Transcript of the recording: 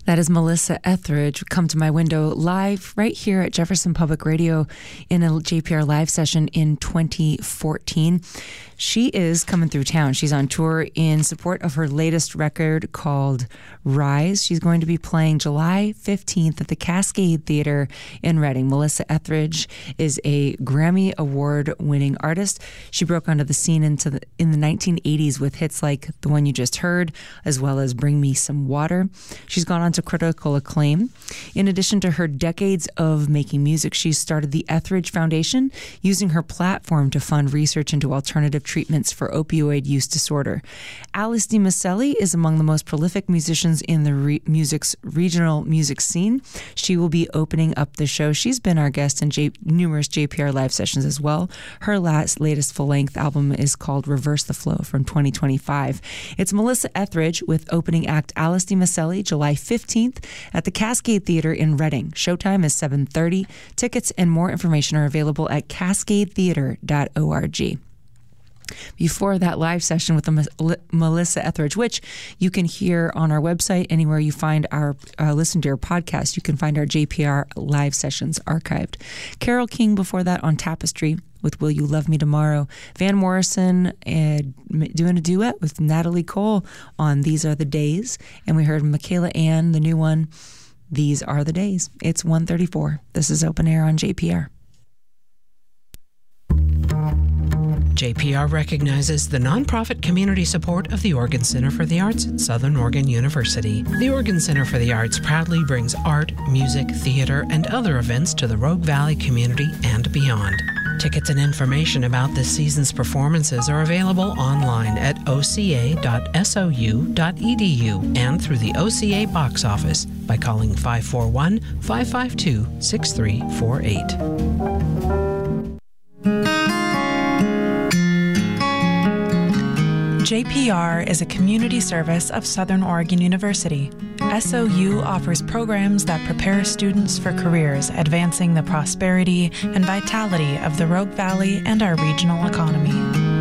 That is Melissa Etheridge, Come to My Window, live right here at Jefferson Public Radio in a JPR live session in 2014. She is coming through town. She's on tour in support of her latest record called Rise. She's going to be playing July 15th at the Cascade Theater in Reading. Melissa Etheridge is a Grammy Award-winning artist. She broke onto the scene in the 1980s with hits like the one you just heard, as well as Bring Me Some Water. She's gone on to critical acclaim. In addition to her decades of making music, she's started the Etheridge Foundation, using her platform to fund research into alternative treatments for opioid use disorder. Alice DiMaselli is among the most prolific musicians in the music's regional music scene. She will be opening up the show. She's been our guest in numerous JPR live sessions as well. Her latest full-length album is called Reverse the Flow from 2025. It's Melissa Etheridge with opening act Alice DiMaselli, July 15th at the Cascade Theater in Reading. Showtime is 7:30. Tickets and more information are available at cascadetheater.org. Before that live session with Melissa Etheridge, which you can hear on our website, anywhere you find our listen to our podcast, you can find our JPR live sessions archived. Carole King before that on Tapestry with Will You Love Me Tomorrow. Van Morrison doing a duet with Natalie Cole on These Are the Days. And we heard Michaela Ann, the new one, These Are the Days. It's 1:34. This is Open Air on JPR. JPR recognizes the nonprofit community support of the Oregon Center for the Arts at Southern Oregon University. The Oregon Center for the Arts proudly brings art, music, theater, and other events to the Rogue Valley community and beyond. Tickets and information about this season's performances are available online at oca.sou.edu and through the OCA box office by calling 541-552-6348. JPR is a community service of Southern Oregon University. SOU offers programs that prepare students for careers advancing the prosperity and vitality of the Rogue Valley and our regional economy.